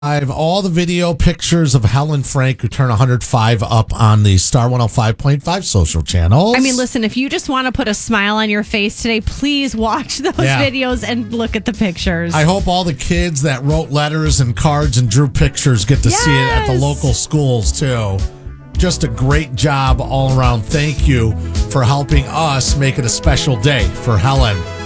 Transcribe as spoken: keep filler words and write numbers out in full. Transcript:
I have all the video pictures of Helen Frank, who turned one hundred five, up on the Star one oh five point five social channels. I mean, listen, if you just want to put a smile on your face today, please watch those Yeah. videos and look at the pictures. I hope all the kids that wrote letters and cards and drew pictures get to Yes. see it at the local schools, too. Just a great job all around. Thank you for helping us make it a special day for Helen.